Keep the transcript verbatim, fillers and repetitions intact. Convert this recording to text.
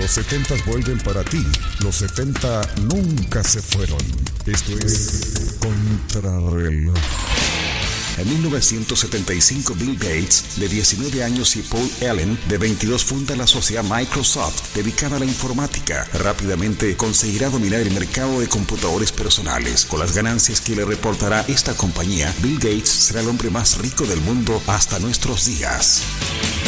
Los setentas vuelven para ti. Los setenta nunca se fueron. Esto es Contrarreloj. En mil novecientos setenta y cinco, Bill Gates, de diecinueve años, y Paul Allen, de veintidós, funda la sociedad Microsoft, dedicada a la informática. Rápidamente conseguirá dominar el mercado de computadores personales. Con las ganancias que le reportará esta compañía, Bill Gates será el hombre más rico del mundo hasta nuestros días.